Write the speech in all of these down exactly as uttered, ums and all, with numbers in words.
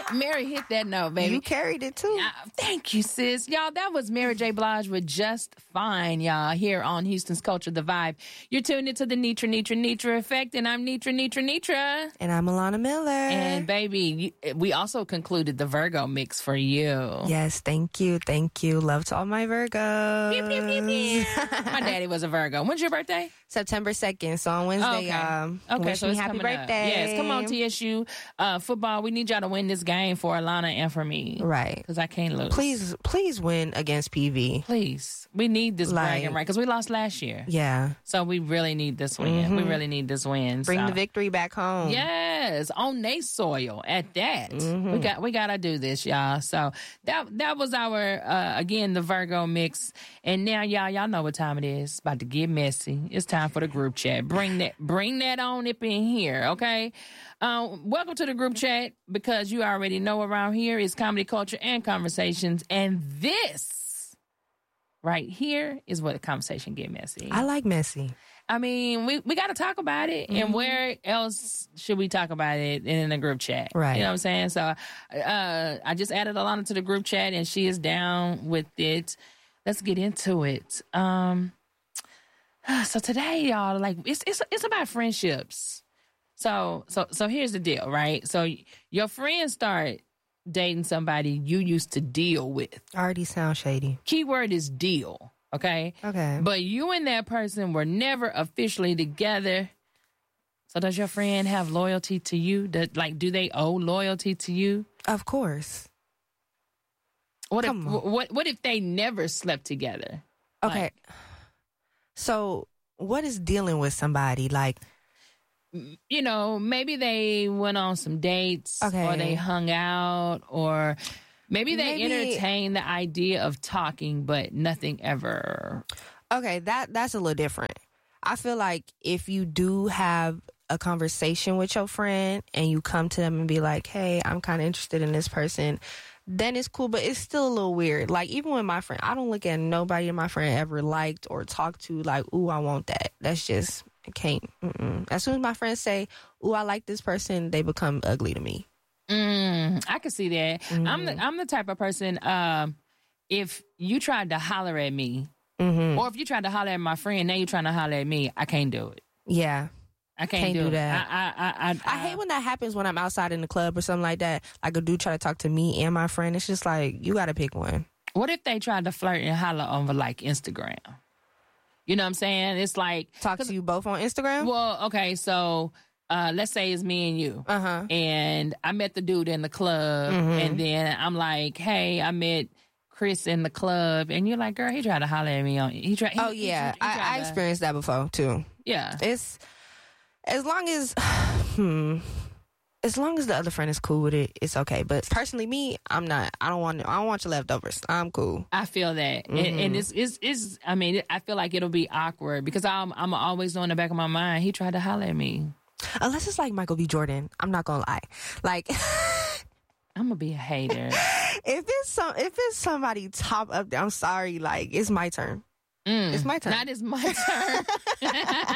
Mary hit that note, baby. You carried it too. Uh, thank you, sis. Y'all, that was Mary J. Blige with Just Fine, y'all, here on Houston's Culture, The Vibe. You're tuned into the Nitra, Nitra, Nitra Effect, and I'm Nitra, Nitra, Nitra. And I'm Alana Miller. And baby, we also concluded the Virgo mix for you. Yes, thank you, thank you. Love to all my Virgos. Pew, pew, pew, pew. My daddy was a Virgo. When's your birthday? September second, so on Wednesday, okay. um, Okay, wish so me it's happy coming up. birthday. Yes, come on, T S U. Uh, football, we need y'all to win this game for Alana and for me. Right. Because I can't lose. Please, please win against P V. Please. We need this Like, bragging right because we lost last year. Yeah. So we really need this win. Mm-hmm. We really need this win. Bring so. the victory back home. Yes, on they soil at that. Mm-hmm. We got we gotta do this, y'all. So that that was our uh, again the Virgo mix. And now y'all y'all know what time it is. It's about to get messy. It's time for the group chat. Bring that bring that on up in here, okay? Um, welcome to the group chat because you already know around here is comedy, culture, and conversations. And this right here is where the conversation get messy. I like messy. I mean, we, we got to talk about it. Mm-hmm. And where else should we talk about it than in a group chat? Right. You know what I'm saying? So uh, I just added Alana to the group chat and she is down with it. Let's get into it. Um, so today, y'all, like, it's, it's, it's about friendships. So, so, so here's the deal, right? So your friends start dating somebody you used to deal with. Already sound shady. Keyword is deal. Okay? Okay. But you and that person were never officially together. So does your friend have loyalty to you? Does, like, do they owe loyalty to you? Of course. What Come if on. what what if they never slept together? Okay. Like, So what is dealing with somebody? Like, you know, maybe they went on some dates Okay. or they hung out or maybe they Maybe- entertained the idea of talking, but nothing ever. okay, that that's a little different. I feel like if you do have a conversation with your friend and you come to them and be like, hey, I'm kind of interested in this person, then it's cool, but it's still a little weird. Like, even with my friend, I don't look at nobody my friend ever liked or talked to like, ooh, I want that. That's just, I can't. Mm-mm. As soon as my friends say, ooh, I like this person, they become ugly to me. Mm, I can see that. Mm-hmm. I'm the I'm the type of person. Um, if you tried to holler at me, Mm-hmm. or if you tried to holler at my friend, now you're trying to holler at me. I can't do it. Yeah. I can't, Can't do, do it. that. I I I, I, I hate when that happens when I'm outside in the club or something like that. Like a dude try to talk to me and my friend. It's just like, you got to pick one. What if they tried to flirt and holler over like Instagram? You know what I'm saying? It's like Talk to you both on Instagram? well, okay, so uh, let's say it's me and you, Uh-huh. and I met the dude in the club, Mm-hmm. and then I'm like, hey, I met Chris in the club, and you're like, girl, he tried to holler at me on. He tried. He, Oh, he- yeah. he tried I, I to- experienced that before, too. Yeah. It's, as long as, hmm, as long as the other friend is cool with it, it's okay. But personally, me, I'm not. I don't want, I don't want your leftovers. I'm cool. I feel that, and, Mm-hmm. and it's, it's, it's. I mean, I feel like it'll be awkward because I'm, I'm always know in the back of my mind. He tried to holler at me. Unless it's like Michael B. Jordan. I'm not going to lie. Like, I'm gonna be a hater. if it's some, if it's somebody top up there, I'm sorry. Like, it's my turn. Mm, It's my turn. Not as my turn.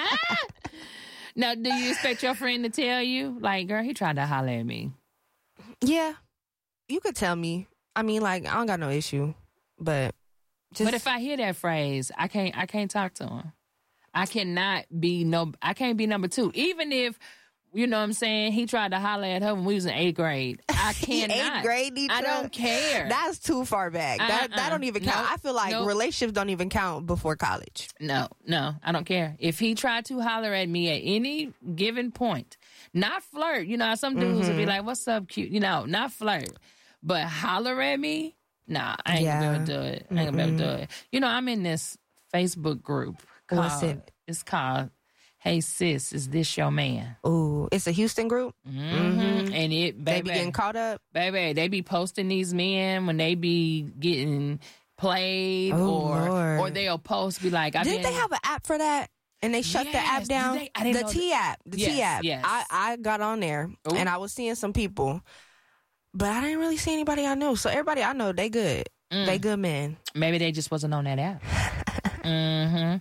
Now, do you expect your friend to tell you, like, girl, he tried to holler at me? Yeah, you could tell me. I mean, like, I don't got no issue, but just But if I hear that phrase, I can't. I can't talk to him. I cannot be no. I can't be number two, even if. You know what I'm saying? He tried to holler at her when we was in eighth grade. I cannot. eighth grade, Nitra? I don't care. That's too far back. That Uh-uh. that don't even count. Nope. I feel like Nope. relationships don't even count before college. No, no, I don't care. If he tried to holler at me at any given point, not flirt. You know how some dudes Mm-hmm. would be like, what's up, cute? You know, not flirt. But holler at me? Nah, I ain't Yeah. gonna be able to do it. I ain't gonna be able to do it. You know, I'm in this Facebook group. Called, What's it? It's called, Hey Sis, Is This Your Man? Ooh, it's a Houston group. Mm-hmm. And it, They baby, be getting caught up. baby, they be posting these men when they be getting played Oh, or Lord. or they'll post, be like, I Didn't been, they have an app for that? And they shut the Yes. app Did down. they? I didn't The know T app. The Yes, T app. yes. I, I got on there Ooh. and I was seeing some people, but I didn't really see anybody I knew. So everybody I know, they good. Mm. They good men. Maybe they just wasn't on that app. mm-hmm.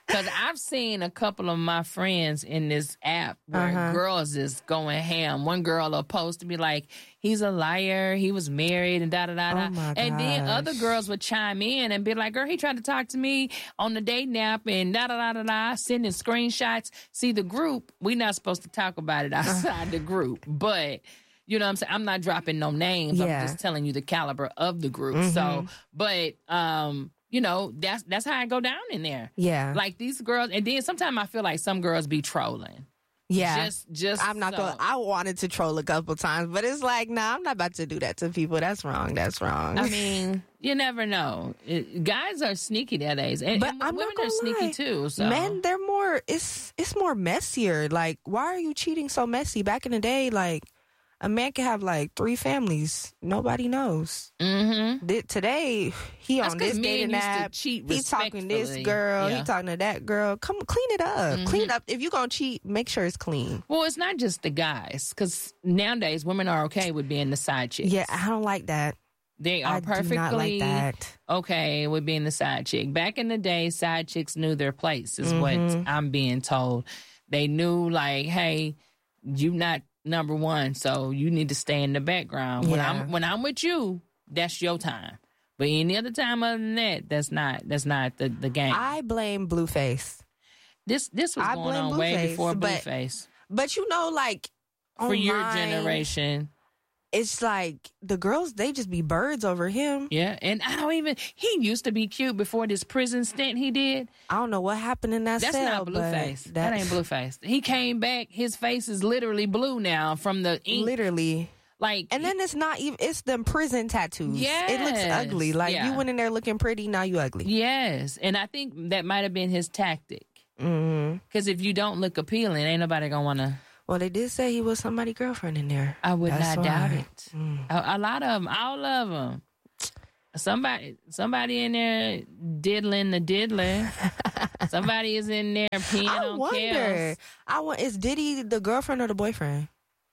Because I've seen a couple of my friends in this app where Uh-huh. girls is going ham. One girl will post to be like, he's a liar, he was married, and da da da da. Oh, my And then gosh. other girls would chime in and be like, girl, he tried to talk to me on the dating app and da da da da da, sending screenshots. See, the group, we're not supposed to talk about it outside the group, but. You know what I'm saying? I'm not dropping no names. Yeah. I'm just telling you the caliber of the group. So, but, um, you know, that's that's how I go down in there. Yeah. Like these girls, and then sometimes I feel like some girls be trolling. Yeah. Just, just. I'm not so. going to, I wanted to troll a couple times, but it's like, nah, I'm not about to do that to people. That's wrong. That's wrong. I mean, you never know. It, guys are sneaky nowadays. And, But and I'm women not gonna are sneaky lie. too. So. Men, they're more, it's, it's more messier. Like, why are you cheating so messy? Back in the day, like, a man can have like three families. Nobody knows. Mm-hmm. Th- Today, he That's on 'cause this men dating used to app. cheat He talking this respectfully. girl. Yeah. He talking to that girl. Come clean it up. Clean it up. If you gonna cheat, make sure it's clean. Well, it's not just the guys, because nowadays women are okay with being the side chicks. Yeah, I don't like that. They are I perfectly do not like that. okay with being the side chick. Back in the day, side chicks knew their place, is Mm-hmm. what I'm being told. They knew, like, hey, you not number one, so you need to stay in the background. When Yeah. I'm when I'm with you, that's your time. But any other time other than that, that's not that's not the, the game. I blame Blueface. this this was I going blame on way Blueface, before but Blueface. But you know, like, For your online, generation. it's like the girls, they just be birds over him. Yeah, and I don't even. He used to be cute before this prison stint he did. I don't know what happened in that That's cell. not Blueface. but That ain't Blueface. He came back. His face is literally blue now from the ink. Literally. Like, And then it's not even, it's them prison tattoos. It looks Yes. ugly. Like, Yeah. you went in there looking pretty, now you ugly. yes, and I think that might have been his tactic. hmm Because if you don't look appealing, ain't nobody gonna wanna. Well, they did say he was somebody's girlfriend in there. I would That's not doubt why. it. Mm. A, a lot of them, all of them. Somebody, somebody in there diddling the diddler. Somebody is in there peeing I on wonder. Kels. I want, is Diddy the girlfriend or the boyfriend?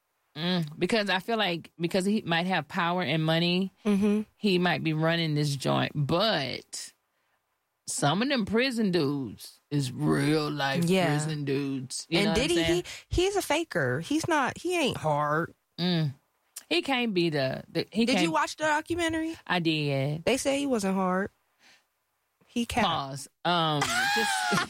Mm, because I feel like because he might have power and money, Mm-hmm. he might be running this joint. But some of them prison dudes is real life Yeah. prison dudes. You know And what I'm Diddy, saying? he, he's a faker. He's not, he ain't hard. Mm. He can't be the. the he Did can't, you watch the documentary? I did. They say he wasn't hard. He can't. Pause. Um, just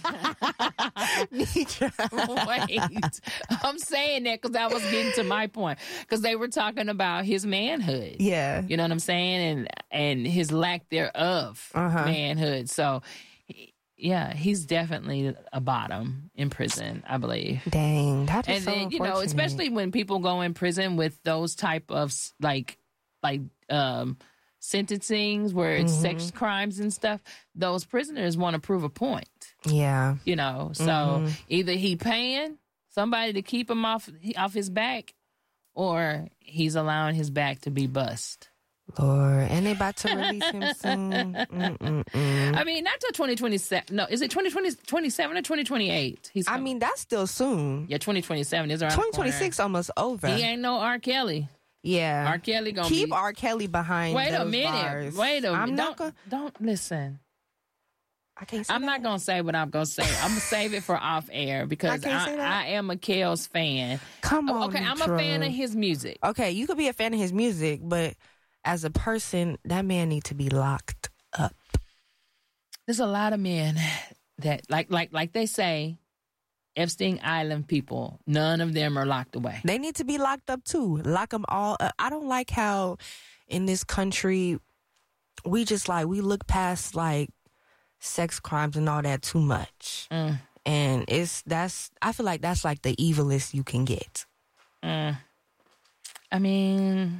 wait. I'm saying that because I was getting to my point because they were talking about his manhood. Yeah. You know what I'm saying, and and his lack thereof Uh-huh. manhood. So, he- yeah, he's definitely a bottom in prison, I believe. Dang. That is And so then you know, unfortunate. especially when people go in prison with those type of like, like um, sentencings where it's sex Mm-hmm. crimes and stuff. Those prisoners want to prove a point. Yeah. You know, so Mm-hmm. either he paying somebody to keep him off off his back, or he's allowing his back to be bust. Lord. And they about to release him soon. Mm-mm-mm. I mean, not till twenty twenty-seven. No, is it twenty twenty, twenty-seven or twenty twenty-eight? He's I coming. mean, that's still soon. yeah, twenty twenty-seven is around twenty the corner. twenty-six almost over. He ain't no R. Kelly. Yeah. R. Kelly gonna Keep be. R. Kelly behind Wait a those minute. bars. Wait a minute. I'm not don't, gonna. don't listen. I can't say I'm not that. gonna say what I'm gonna say. I'm gonna save it for off air because I can't I, say that. I am a Kels fan. Come on. Okay, I'm a Nitra. fan of his music. Okay, you could be a fan of his music, but as a person, that man need to be locked up. There's a lot of men that like like like they say, Epstein Island people, none of them are locked away. They need to be locked up too. Lock them all up. I don't like how in this country we just like we look past like sex crimes and all that too much. Mm. And it's that's I feel like that's like the evilest you can get. Mm. I mean,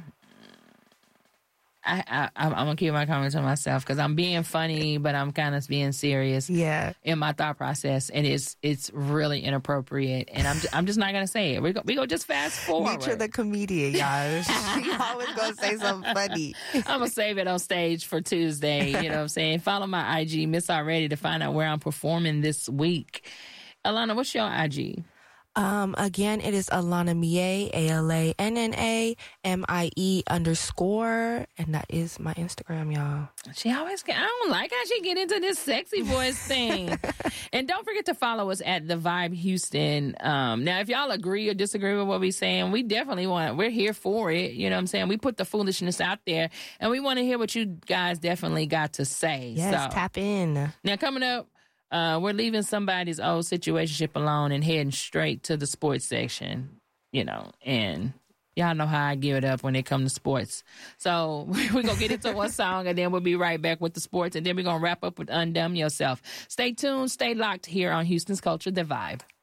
I, I I'm gonna keep my comments to myself because I'm being funny, but I'm kind of being serious Yeah. in my thought process, and it's it's really inappropriate, and I'm I'm just not gonna say it. We go we go just fast forward. Nature the comedian, y'all. She always gonna say something funny. I'm gonna save it on stage for Tuesday. You know what I'm saying? Follow my I G, Miss Already, to find out where I'm performing this week. Alana, what's your I G? Um, again, it is Alana Mie, A L A N N A M I E underscore, and that is my Instagram, y'all. She always get, I don't like how she get into this sexy voice thing. And don't forget to follow us at The Vibe Houston. Um, now, if y'all agree or disagree with what we're saying, we definitely want, we're here for it. You know what I'm saying? We put the foolishness out there, and we want to hear what you guys definitely got to say. Yes, so, tap in. Now, coming up, Uh, we're leaving somebody's old situationship alone and heading straight to the sports section, you know, and y'all know how I give it up when it comes to sports. So we're going to get into one song, and then we'll be right back with the sports, and then we're going to wrap up with Undumb Yourself. Stay tuned, stay locked here on Houston's Culture, The Vibe.